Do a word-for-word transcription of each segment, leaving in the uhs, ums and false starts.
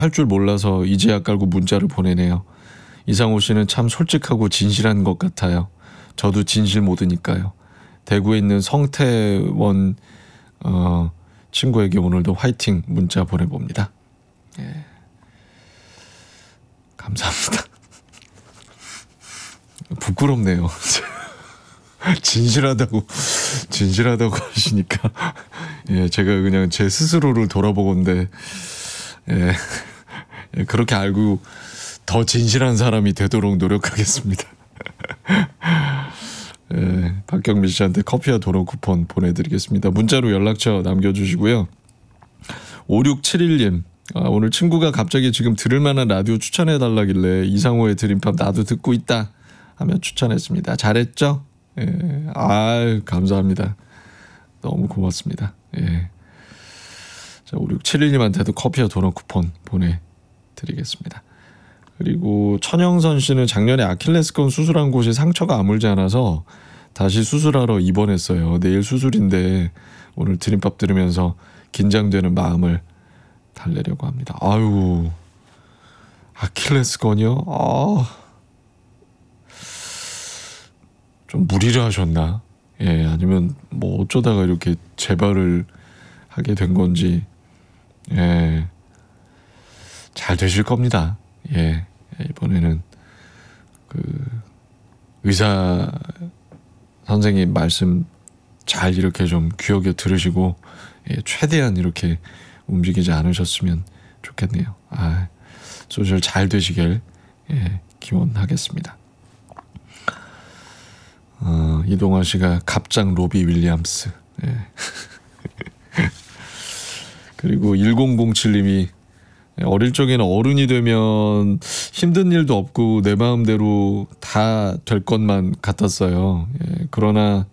할 줄 몰라서 이제야 깔고 문자를 보내네요. 이상호 씨는 참 솔직하고 진실한 것 같아요. 저도 진실 모드니까요. 대구에 있는 성태원 어, 친구에게 오늘도 화이팅 문자 보내봅니다. 예. 감사합니다. 부끄럽네요. 진실하다고 진실하다고 하시니까 예, 제가 그냥 제 스스로를 돌아보건데 예, 예, 그렇게 알고 더 진실한 사람이 되도록 노력하겠습니다. 예, 박경민 씨한테 커피와 도넛 쿠폰 보내드리겠습니다. 문자로 연락처 남겨주시고요. 오육칠일 님 아, 오늘 친구가 갑자기 지금 들을 만한 라디오 추천해달라길래 이상호의 드림팝 나도 듣고 있다 하며 추천했습니다. 잘했죠? 예, 아 감사합니다. 너무 고맙습니다. 예. 자, 오육칠일 님한테도 커피와 도넛 쿠폰 보내드리겠습니다. 그리고 천영선 씨는 작년에 아킬레스건 수술한 곳이 상처가 아물지 않아서 다시 수술하러 입원했어요. 내일 수술인데 오늘 드림밥 들으면서 긴장되는 마음을 달래려고 합니다. 아유, 아킬레스건이요? 아, 좀 무리를 하셨나? 예, 아니면 뭐 어쩌다가 이렇게 재발을 하게 된 건지, 예, 잘 되실 겁니다. 예, 이번에는 그 의사 선생님 말씀 잘 이렇게 좀 귀 여겨 들으시고 예, 최대한 이렇게 움직이지 않으셨으면 좋겠네요. 아, 수술 잘 되시길 예, 기원하겠습니다. 어, 이동환 씨가 갑장 로비 윌리엄스. 예. 그리고 천칠 님이 어릴 적에는 어른이 되면 힘든 일도 없고 내 마음대로 다 될 것만 같았어요. 예, 그러나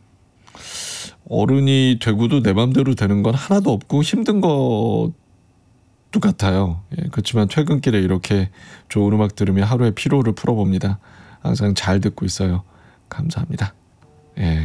어른이 되고도 내 마음대로 되는 건 하나도 없고 힘든 것도 같아요. 예, 그렇지만 퇴근길에 이렇게 좋은 음악 들으며 하루의 피로를 풀어봅니다. 항상 잘 듣고 있어요. 감사합니다. 예,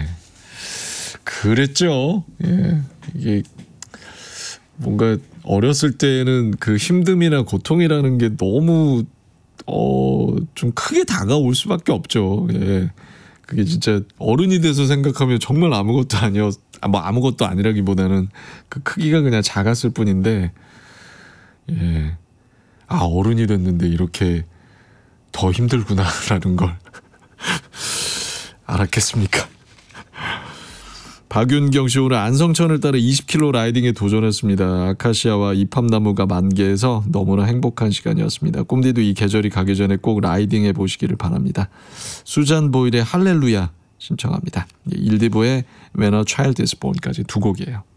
그랬죠. 예, 이게 뭔가 어렸을 때는 그 힘듦이나 고통이라는 게 너무 어, 좀 크게 다가올 수밖에 없죠. 예. 그게 진짜 어른이 돼서 생각하면 정말 아무것도 아니었, 뭐 아무것도 아니라기보다는 그 크기가 그냥 작았을 뿐인데, 예. 아, 어른이 됐는데 이렇게 더 힘들구나라는 걸 알았겠습니까? 박윤경 씨 오늘 안성천을 따라 이십 킬로미터 라이딩에 도전했습니다. 아카시아와 이팝나무가 만개해서 너무나 행복한 시간이었습니다. 꿈디도 이 계절이 가기 전에 꼭 라이딩해 보시기를 바랍니다. 수잔 보일의 할렐루야 신청합니다. 일디보의 When a Child is Born까지 두 곡이에요.